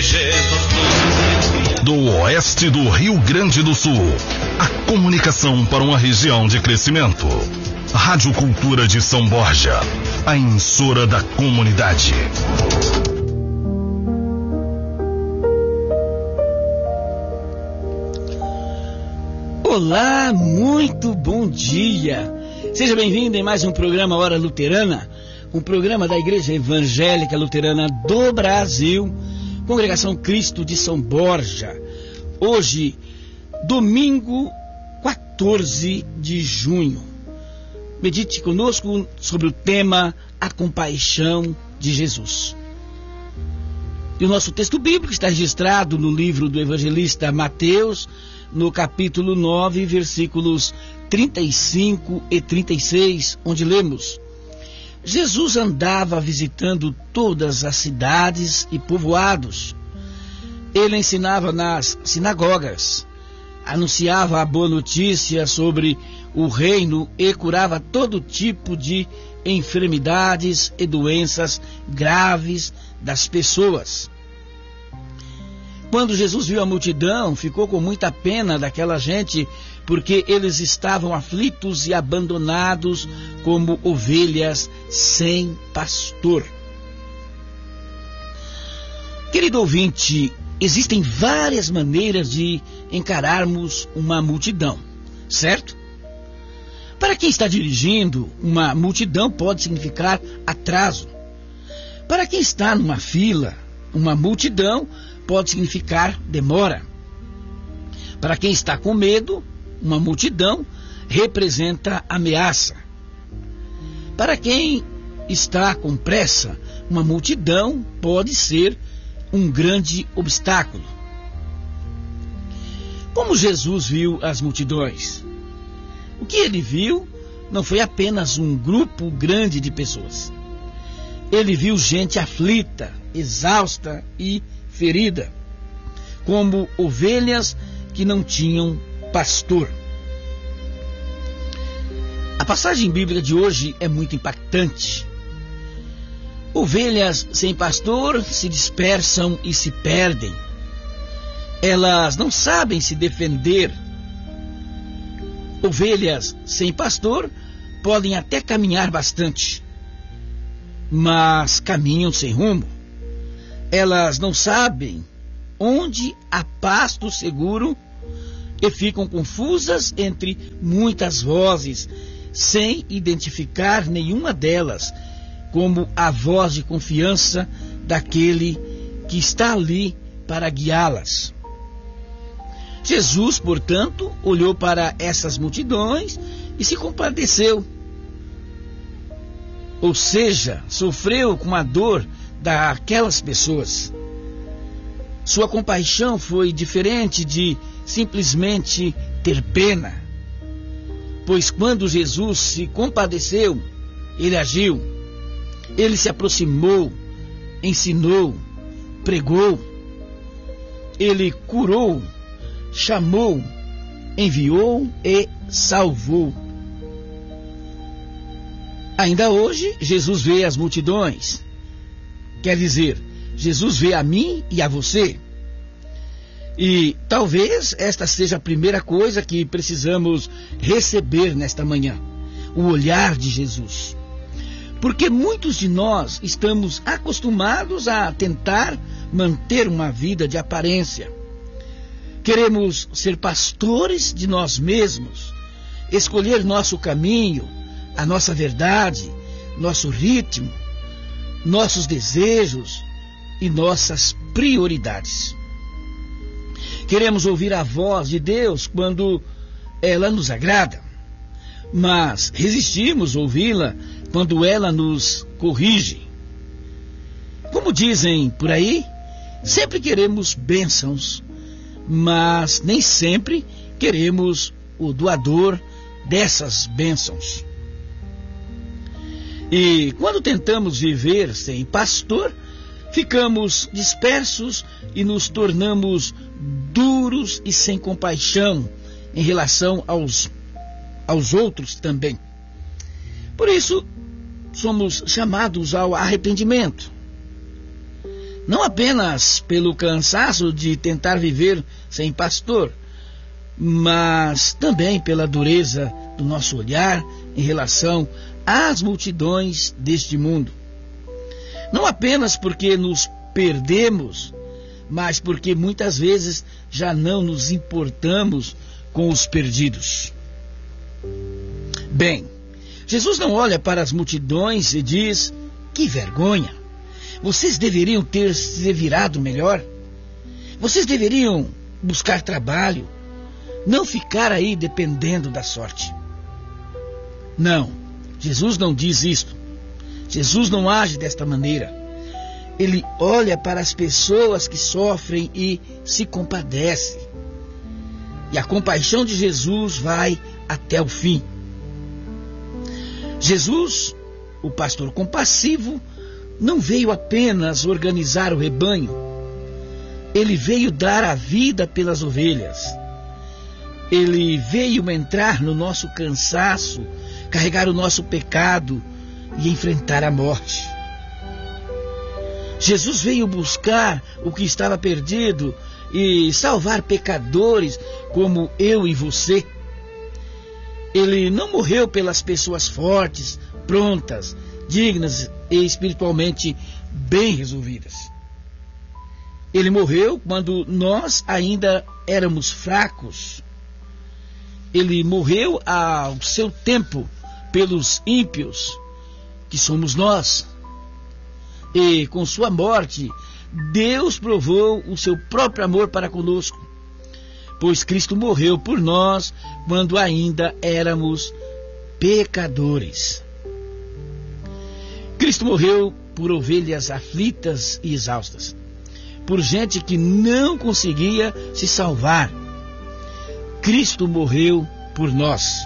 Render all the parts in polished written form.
Do oeste do Rio Grande do Sul, a comunicação para uma região de crescimento. Rádio Cultura de São Borja, a emissora da comunidade. Olá, muito bom dia. Seja bem-vindo em mais um programa Hora Luterana, um programa da Igreja Evangélica Luterana do Brasil, Congregação Cristo de São Borja. Hoje, domingo 14 de junho. Medite conosco sobre o tema A Compaixão de Jesus. E o nosso texto bíblico está registrado no livro do evangelista Mateus, no capítulo 9, versículos 35 e 36, onde lemos: Jesus andava visitando todas as cidades e povoados. Ele ensinava nas sinagogas, anunciava a boa notícia sobre o reino e curava todo tipo de enfermidades e doenças graves das pessoas. Quando Jesus viu a multidão, ficou com muita pena daquela gente, porque eles estavam aflitos e abandonados como ovelhas sem pastor. Querido ouvinte, existem várias maneiras de encararmos uma multidão, certo? Para quem está dirigindo, uma multidão pode significar atraso. Para quem está numa fila, uma multidão pode significar demora. Para quem está com medo, uma multidão representa ameaça. Para quem está com pressa, uma multidão pode ser um grande obstáculo. Como Jesus viu as multidões? O que ele viu não foi apenas um grupo grande de pessoas. Ele viu gente aflita, exausta e ferida, como ovelhas que não tinham pastor. A passagem bíblica de hoje é muito impactante. Ovelhas sem pastor se dispersam e se perdem. Elas não sabem se defender. Ovelhas sem pastor podem até caminhar bastante, mas caminham sem rumo. Elas não sabem onde há pasto seguro e ficam confusas entre muitas vozes, sem identificar nenhuma delas como a voz de confiança daquele que está ali para guiá-las. Jesus, portanto, olhou para essas multidões e se compadeceu. Ou seja, sofreu com a dor daquelas pessoas. Sua compaixão foi diferente de simplesmente ter pena, pois quando Jesus se compadeceu, ele agiu, ele se aproximou, ensinou, pregou, ele curou, chamou, enviou e salvou. Ainda hoje, Jesus vê as multidões. Quer dizer, Jesus vê a mim e a você. E talvez esta seja a primeira coisa que precisamos receber nesta manhã: o olhar de Jesus. Porque muitos de nós estamos acostumados a tentar manter uma vida de aparência. Queremos ser pastores de nós mesmos, escolher nosso caminho, a nossa verdade, nosso ritmo, nossos desejos e nossas prioridades. Queremos ouvir a voz de Deus quando ela nos agrada, mas resistimos a ouvi-la quando ela nos corrige. Como dizem por aí, sempre queremos bênçãos, mas nem sempre queremos o doador dessas bênçãos. E quando tentamos viver sem pastor, ficamos dispersos e nos tornamos duros e sem compaixão em relação aos outros também. Por isso, somos chamados ao arrependimento. Não apenas pelo cansaço de tentar viver sem pastor, mas também pela dureza do nosso olhar em relação às multidões deste mundo. Não apenas porque nos perdemos, mas porque muitas vezes já não nos importamos com os perdidos. Bem, Jesus não olha para as multidões e diz: que vergonha! Vocês deveriam ter se virado melhor. Vocês deveriam buscar trabalho, não ficar aí dependendo da sorte. Não, Jesus não diz isto. Jesus não age desta maneira. Ele olha para as pessoas que sofrem e se compadece. E a compaixão de Jesus vai até o fim. Jesus, o pastor compassivo, não veio apenas organizar o rebanho. Ele veio dar a vida pelas ovelhas. Ele veio entrar no nosso cansaço, carregar o nosso pecado e enfrentar a morte. Jesus veio buscar o que estava perdido e salvar pecadores como eu e você. Ele não morreu pelas pessoas fortes, prontas, dignas e espiritualmente bem resolvidas. Ele morreu quando nós ainda éramos fracos. Ele morreu ao seu tempo pelos ímpios, que somos nós. E com sua morte, Deus provou o seu próprio amor para conosco, pois Cristo morreu por nós quando ainda éramos pecadores. Cristo morreu por ovelhas aflitas e exaustas, por gente que não conseguia se salvar. Cristo morreu por nós.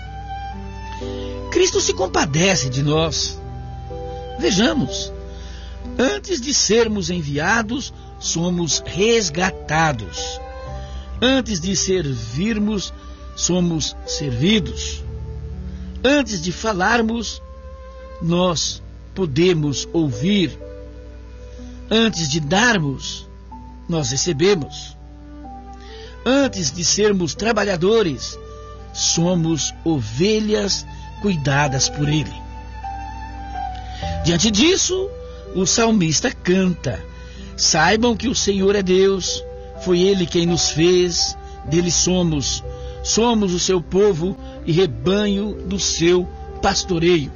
Cristo se compadece de nós. Vejamos, antes de sermos enviados, somos resgatados. Antes de servirmos, somos servidos. Antes de falarmos, nós podemos ouvir. Antes de darmos, nós recebemos. Antes de sermos trabalhadores, somos ovelhas cuidadas por Ele. Diante disso, o salmista canta: saibam que o Senhor é Deus, foi Ele quem nos fez, dele somos o seu povo e rebanho do seu pastoreio.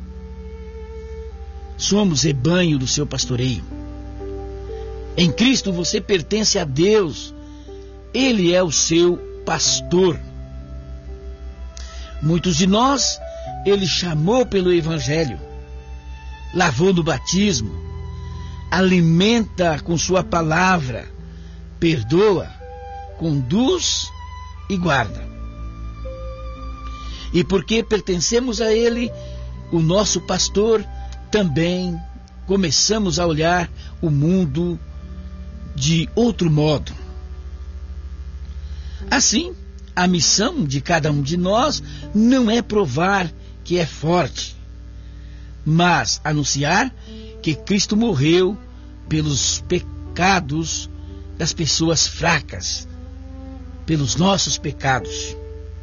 Somos rebanho do seu pastoreio. Em Cristo você pertence a Deus, Ele é o seu pastor. Muitos de nós Ele chamou pelo Evangelho, lavou no batismo, alimenta com sua palavra, perdoa, conduz e guarda. E porque pertencemos a Ele, o nosso pastor, também começamos a olhar o mundo de outro modo. Assim, a missão de cada um de nós não é provar que é forte, mas anunciar que Cristo morreu pelos pecados das pessoas fracas, pelos nossos pecados.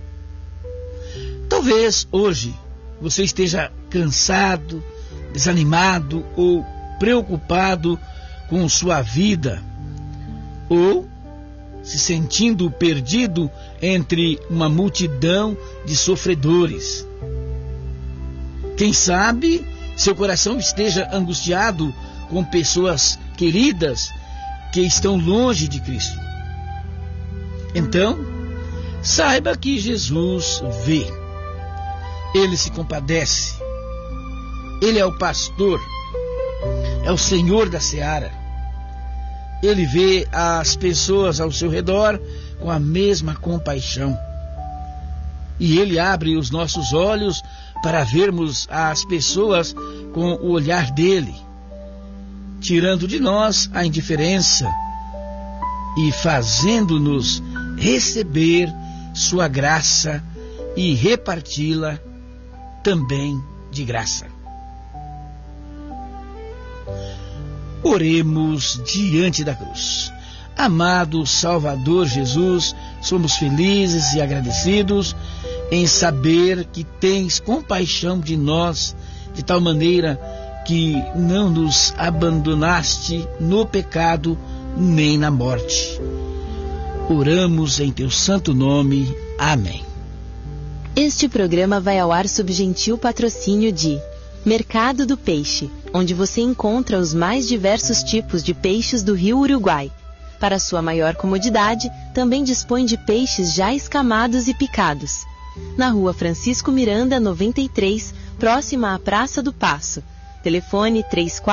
Talvez hoje você esteja cansado, desanimado ou preocupado com sua vida, ou se sentindo perdido entre uma multidão de sofredores. Quem sabe seu coração esteja angustiado com pessoas queridas que estão longe de Cristo. Então, saiba que Jesus vê. Ele se compadece. Ele é o pastor, é o Senhor da seara. Ele vê as pessoas ao seu redor com a mesma compaixão. E Ele abre os nossos olhos para vermos as pessoas com o olhar dele, tirando de nós a indiferença e fazendo-nos receber sua graça e reparti-la também de graça. Oremos diante da cruz. Amado Salvador Jesus, somos felizes e agradecidos em saber que tens compaixão de nós, de tal maneira que não nos abandonaste no pecado nem na morte. Oramos em teu santo nome. Amém. Este programa vai ao ar sob gentil patrocínio de Mercado do Peixe, onde você encontra os mais diversos tipos de peixes do Rio Uruguai. Para sua maior comodidade, também dispõe de peixes já escamados e picados. Na Rua Francisco Miranda, 93, próxima à Praça do Paço. Telefone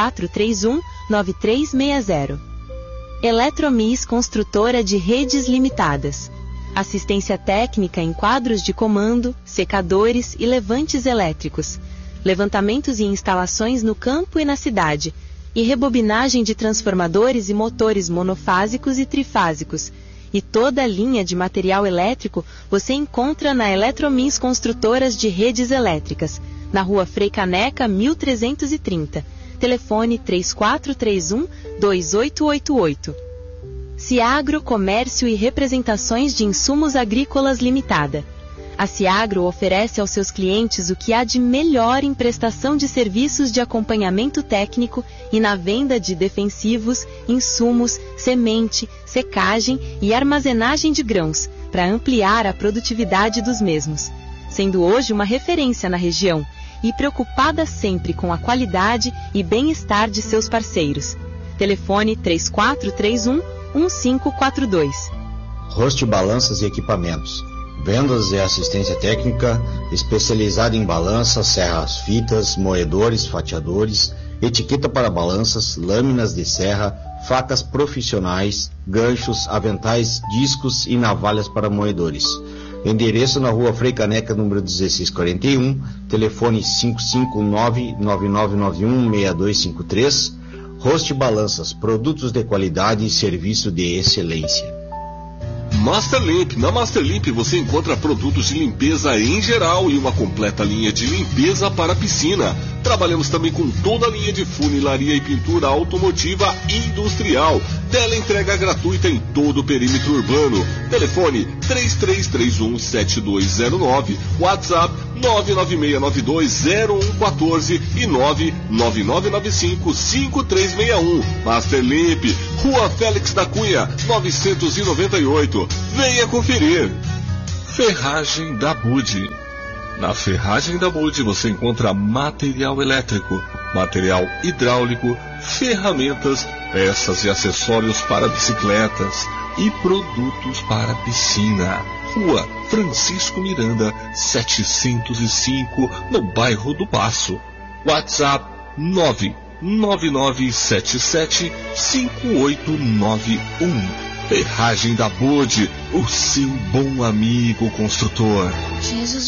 3431-9360. Eletromis Construtora de Redes Limitadas. Assistência técnica em quadros de comando, secadores e levantes elétricos. Levantamentos e instalações no campo e na cidade. E rebobinagem de transformadores e motores monofásicos e trifásicos. E toda a linha de material elétrico você encontra na Eletromins Construtoras de Redes Elétricas, na Rua Frei Caneca, 1330. Telefone 3431-2888. Ciagro Comércio e Representações de Insumos Agrícolas Limitada. A Ciagro oferece aos seus clientes o que há de melhor em prestação de serviços de acompanhamento técnico e na venda de defensivos, insumos, semente, secagem e armazenagem de grãos, para ampliar a produtividade dos mesmos. Sendo hoje uma referência na região e preocupada sempre com a qualidade e bem-estar de seus parceiros. Telefone 3431-1542. Host Balanças e Equipamentos. Vendas e assistência técnica especializada em balanças, serras, fitas, moedores, fatiadores, etiqueta para balanças, lâminas de serra, facas profissionais, ganchos, aventais, discos e navalhas para moedores. Endereço na Rua Frei Caneca, número 1641, telefone 559-9991-6253. Host Balanças, produtos de qualidade e serviço de excelência. Masterlimp. Na Masterlimp você encontra produtos de limpeza em geral e uma completa linha de limpeza para piscina. Trabalhamos também com toda a linha de funilaria e pintura automotiva e industrial. Teleentrega gratuita em todo o perímetro urbano. Telefone 3331-7209. WhatsApp 996920114 e 99995-5361. Masterlimp, Rua Félix da Cunha, 998. Venha conferir. Ferragem da Bud. Na Ferragem da Bud você encontra material elétrico, material hidráulico, ferramentas, peças e acessórios para bicicletas e produtos para piscina. Rua Francisco Miranda, 705, no bairro do Paço. WhatsApp 999775891. Ferragem da Bud, o seu bom amigo construtor. Jesus